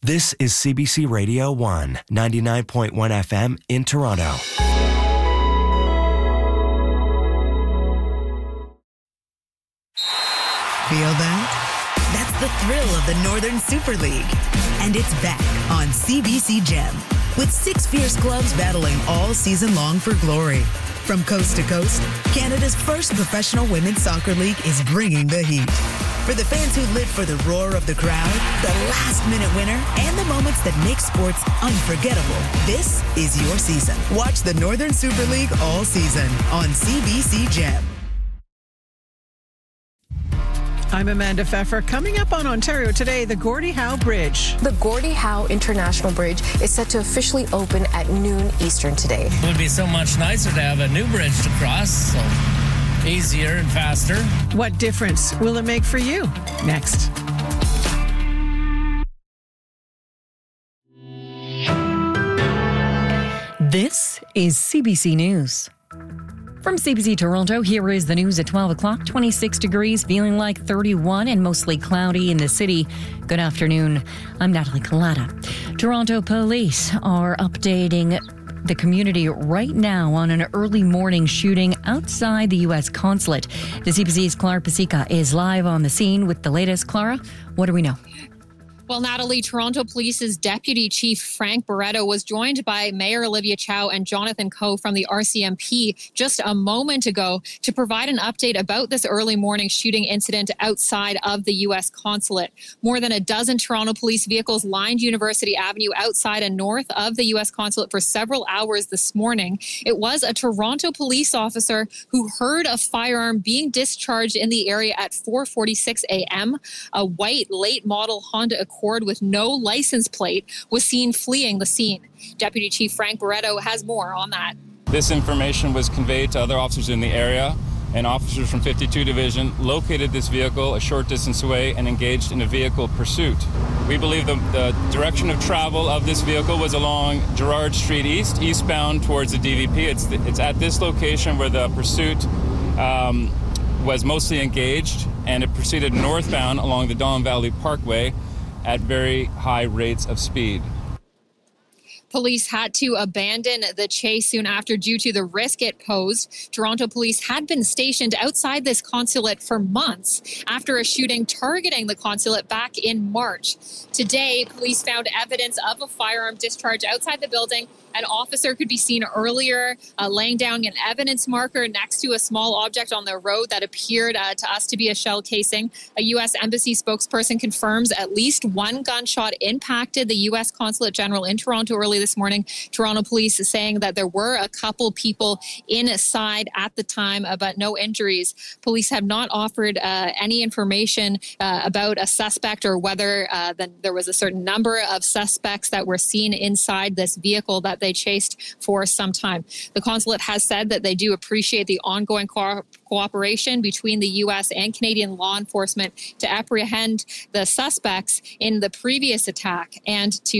This is CBC Radio 1, 99.1 FM in Toronto. Feel that? That's the thrill of the Northern Super League. And it's back on CBC Gem, with 6 fierce clubs battling all season long for glory. From coast to coast, Canada's first professional women's soccer league is bringing the heat. For the fans who live for the roar of the crowd, the last-minute winner, and the moments that make sports unforgettable, this is your season. Watch the Northern Super League all season on CBC Gem. I'm Amanda Pfeffer. Coming up on Ontario Today, the Gordie Howe Bridge. The Gordie Howe International Bridge is set to officially open at noon Eastern today. It would be so much nicer to have a new bridge to cross, so easier and faster. What difference will it make for you? Next. This is CBC News. From CBC Toronto, here is the news at 12 o'clock. 26 degrees, feeling like 31 and mostly cloudy in the city. Good afternoon. I'm Natalie Collada. Toronto police are updating the community right now on an early morning shooting outside the U.S. consulate. The CBC's Clara Pasica is live on the scene with the latest. Clara, what do we know? Well, Natalie, Toronto Police's Deputy Chief Frank Barretto was joined by Mayor Olivia Chow and Jonathan Coe from the RCMP just a moment ago to provide an update about this early morning shooting incident outside of the U.S. consulate. More than a dozen Toronto Police vehicles lined University Avenue outside and north of the U.S. consulate for several hours this morning. It was a Toronto police officer who heard a firearm being discharged in the area at 4:46 a.m. A white late model Honda Accord with no license plate was seen fleeing the scene. Deputy Chief Frank Barretto has more on that. This information was conveyed to other officers in the area, and officers from 52 Division located this vehicle a short distance away and engaged in a vehicle pursuit. We believe the direction of travel of this vehicle was along Gerrard Street East, eastbound towards the DVP. It's at this location where the pursuit was mostly engaged, and it proceeded northbound along the Don Valley Parkway at very high rates of speed. Police had to abandon the chase soon after due to the risk it posed. Toronto police had been stationed outside this consulate for months after a shooting targeting the consulate back in March. Today, police found evidence of a firearm discharge outside the building. An officer could be seen earlier laying down an evidence marker next to a small object on the road that appeared to us to be a shell casing. A U.S. Embassy spokesperson confirms at least one gunshot impacted the U.S. Consulate General in Toronto early this morning. Toronto police is saying that there were a couple people inside at the time, but no injuries. Police have not offered any information about a suspect or whether there was a certain number of suspects that were seen inside this vehicle that they chased for some time. The consulate has said that they do appreciate the ongoing cooperation between the U.S. and Canadian law enforcement to apprehend the suspects in the previous attack and to